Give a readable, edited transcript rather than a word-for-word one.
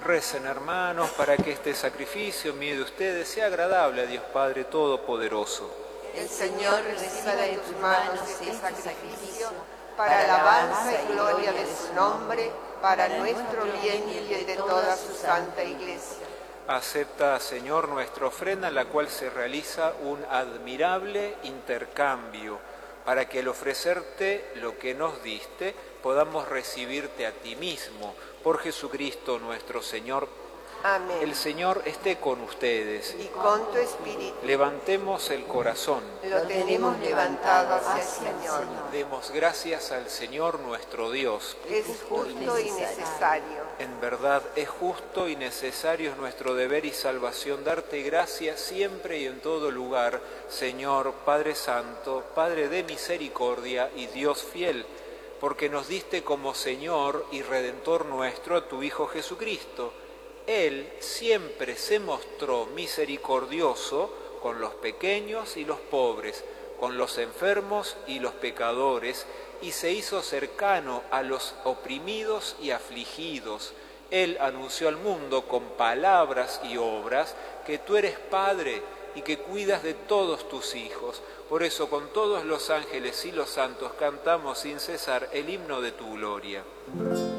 Recen, hermanos, para que este sacrificio mío y de ustedes sea agradable a Dios Padre Todopoderoso. El Señor reciba de tus manos este sacrificio para alabanza y gloria de su nombre, para nuestro bien y el de toda su santa Iglesia. Acepta, Señor, nuestra ofrenda, en la cual se realiza un admirable intercambio, para que al ofrecerte lo que nos diste, podamos recibirte a ti mismo. Por Jesucristo nuestro Señor. Amén. El Señor esté con ustedes. Y con tu espíritu. Levantemos el corazón. Lo tenemos levantado hacia el Señor. Demos gracias al Señor nuestro Dios. Es justo y necesario. En verdad es justo y necesario, es nuestro deber y salvación darte gracias siempre y en todo lugar, Señor, Padre Santo, Padre de misericordia y Dios fiel, porque nos diste como Señor y Redentor nuestro a tu Hijo Jesucristo. Él siempre se mostró misericordioso con los pequeños y los pobres, con los enfermos y los pecadores, y se hizo cercano a los oprimidos y afligidos. Él anunció al mundo con palabras y obras que tú eres Padre y que cuidas de todos tus hijos. Por eso con todos los ángeles y los santos cantamos sin cesar el himno de tu gloria.